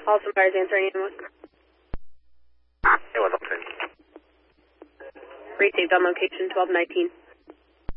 Paulson Fires answering in West. Hey, what's up, Finn? Received on location 1219.